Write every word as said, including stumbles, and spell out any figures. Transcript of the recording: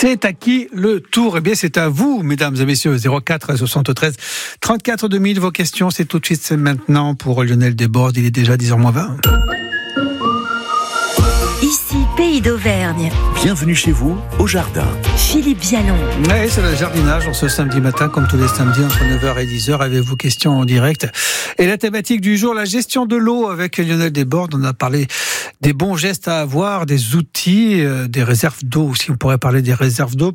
C'est à qui le tour? Eh bien, c'est à vous, mesdames et messieurs. zéro quatre soixante-treize trente-quatre deux mille. Vos questions, c'est tout de suite, c'est maintenant pour Lionel Desbordes. Il est déjà dix heures moins vingt. Ici, Pays d'Auvergne. Bienvenue chez vous, au jardin. Philippe Vialon. Oui, c'est le jardinage en ce samedi matin, comme tous les samedis, entre neuf heures et dix heures. Avez-vous questions en direct? Et la thématique du jour, la gestion de l'eau avec Lionel Desbordes. On a parlé des bons gestes à avoir, des outils, euh, des réserves d'eau aussi. On pourrait parler des réserves d'eau.